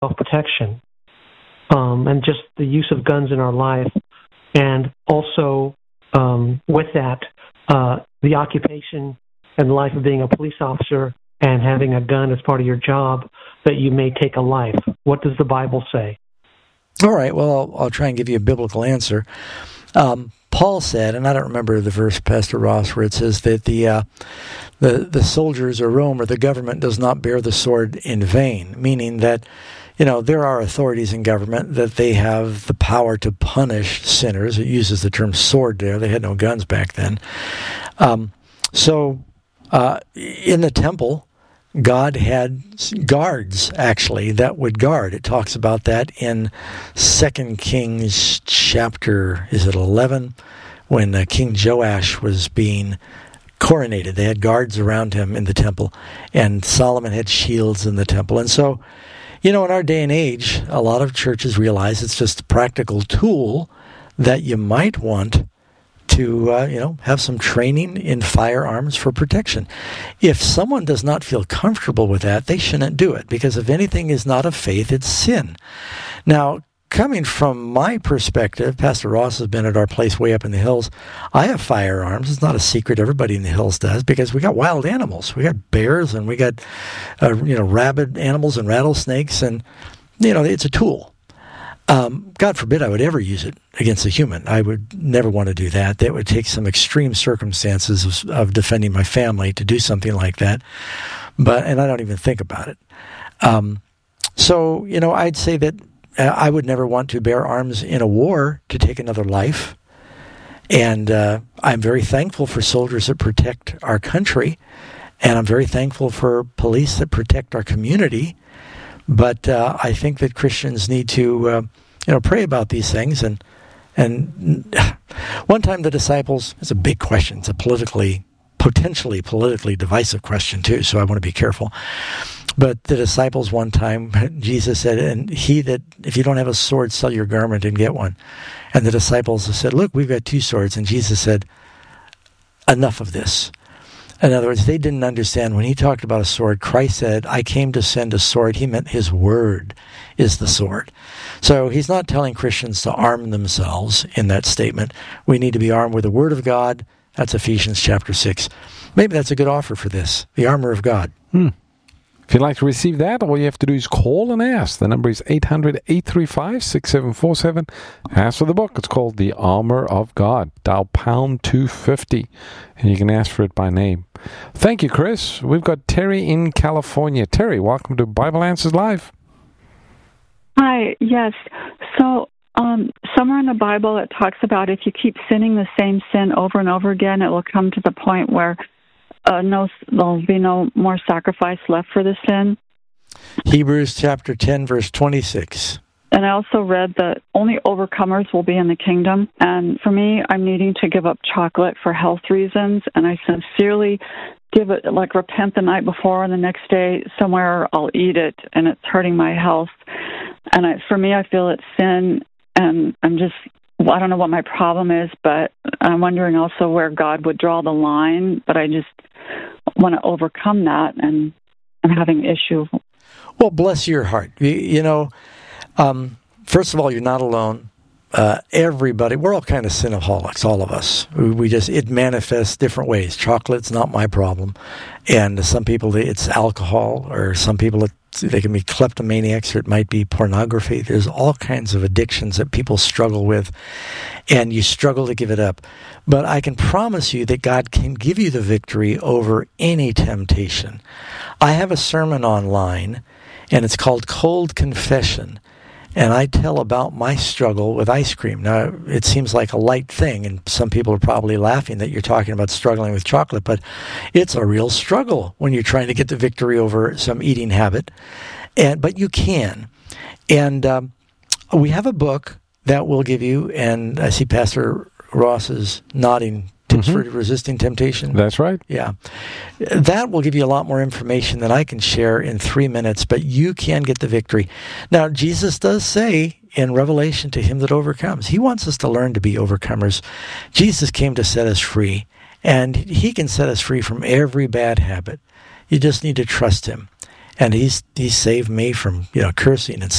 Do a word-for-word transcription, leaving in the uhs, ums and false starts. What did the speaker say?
self-protection, um, and just the use of guns in our life, and also um, with that, uh, the occupation and life of being a police officer and having a gun as part of your job, that you may take a life. What does the Bible say? All right, well, I'll, I'll try and give you a biblical answer. Um, Paul said, and I don't remember the verse, Pastor Ross, where it says that the uh, the the soldiers of Rome or the government does not bear the sword in vain, meaning that, you know, there are authorities in government that they have the power to punish sinners. It uses the term sword there. They had no guns back then. Um, so uh, in the temple, God had guards, actually, that would guard. It talks about that in Second Kings chapter, is it eleven? When uh, King Joash was being coronated. They had guards around him in the temple, and Solomon had shields in the temple. And so, you know, in our day and age, a lot of churches realize it's just a practical tool that you might want to, uh, you know, have some training in firearms for protection. If someone does not feel comfortable with that, they shouldn't do it, because if anything is not of faith, it's sin. Now, coming from my perspective, Pastor Ross has been at our place way up in the hills. I have firearms. It's not a secret. Everybody in the hills does, because we got wild animals. We got bears, and we got, uh, you know, rabid animals and rattlesnakes, and, you know, it's a tool. Um, God forbid I would ever use it against a human. I would never want to do that. That would take some extreme circumstances of, of defending my family to do something like that. But and I don't even think about it. Um, so, you know, I'd say that uh, I would never want to bear arms in a war to take another life. And uh, I'm very thankful for soldiers that protect our country. And I'm very thankful for police that protect our community. But uh, I think that Christians need to, uh, you know, pray about these things. And and one time the disciples, it's a big question. It's a politically, potentially politically divisive question too, so I want to be careful. But the disciples one time, Jesus said, and he that, if you don't have a sword, sell your garment and get one. And the disciples said, look, we've got two swords. And Jesus said, enough of this. In other words, they didn't understand when he talked about a sword. Christ said, I came to send a sword. He meant his word is the sword. So he's not telling Christians to arm themselves in that statement. We need to be armed with the word of God. That's Ephesians chapter six. Maybe that's a good offer for this, the armor of God. Hmm. If you'd like to receive that, all you have to do is call and ask. The number is eight hundred, eight three five, six seven four seven. Ask for the book. It's called The Armor of God. Dial pound two fifty, and you can ask for it by name. Thank you, Chris. We've got Terry in California. Terry, welcome to Bible Answers Live. Hi, yes. So um, somewhere in the Bible it talks about if you keep sinning the same sin over and over again, it will come to the point where uh, no, there'll be no more sacrifice left for the sin. Hebrews chapter ten, verse twenty-six. And I also read that only overcomers will be in the kingdom. And for me, I'm needing to give up chocolate for health reasons. And I sincerely give it, like repent the night before, and the next day somewhere I'll eat it, and it's hurting my health. And I, for me, I feel it's sin. And I'm just, well, I don't know what my problem is, but I'm wondering also where God would draw the line. But I just want to overcome that, and I'm having issue. Well, bless your heart. You, you know, Um, first of all, you're not alone. Uh, everybody, we're all kind of sinaholics, all of us. We, we just, it manifests different ways. Chocolate's not my problem. And some people, it's alcohol, or some people, it, they can be kleptomaniacs, or it might be pornography. There's all kinds of addictions that people struggle with, and you struggle to give it up. But I can promise you that God can give you the victory over any temptation. I have a sermon online, and it's called Cold Confession. And I tell about my struggle with ice cream. Now, it seems like a light thing, and some people are probably laughing that you're talking about struggling with chocolate, but it's a real struggle when you're trying to get the victory over some eating habit. And but you can. And um, we have a book that will give you, and I see Pastor Ross is nodding, Tips mm-hmm. for Resisting Temptation. That's right. Yeah. That will give you a lot more information than I can share in three minutes, but you can get the victory. Now, Jesus does say in Revelation, to him that overcomes, he wants us to learn to be overcomers. Jesus came to set us free, and he can set us free from every bad habit. You just need to trust him. And he's he saved me from, you know, cursing and